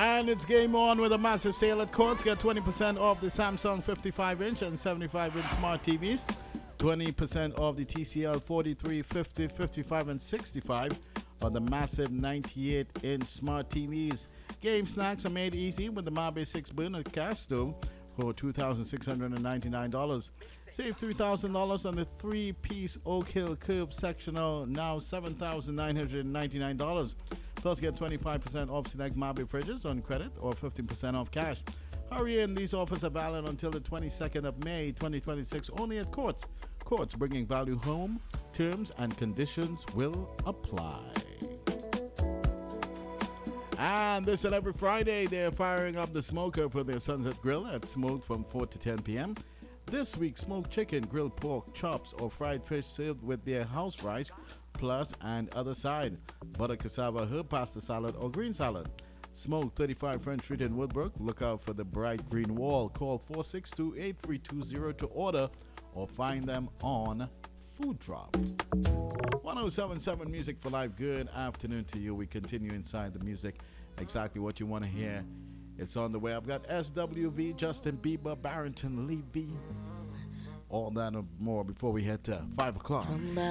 And it's game on with a massive sale at Courts. Get 20% off the Samsung 55-inch and 75-inch smart TVs. 20% off the TCL 43, 50, 55, and 65 on the massive 98-inch smart TVs. Game snacks are made easy with the Mabe 6-burner gas stove for $2,699. Save $3,000 on the 3-piece Oak Hill Curve sectional, now $7,999. Plus, get 25% off select Mabe fridges on credit or 15% off cash. Hurry in, these offers are valid until the 22nd of May 2026 only at Courts. Courts, bringing value home. Terms and conditions will apply. And this and every Friday, they're firing up the smoker for their Sunset Grill at Smoked from 4 to 10 p.m. This week, smoked chicken, grilled pork, chops, or fried fish served with their house rice, plus and other side. Butter cassava, herb pasta salad, or green salad. Smoked 35 French Street in Woodbrook. Look out for the bright green wall. Call 462-8320 to order or find them on Food Drop. 1077 Music for Life. Good afternoon to you. We continue inside the music. Exactly what you want to hear. It's on the way. I've got SWV, Justin Bieber, Barrington Levy. All that and more before we head to 5 o'clock.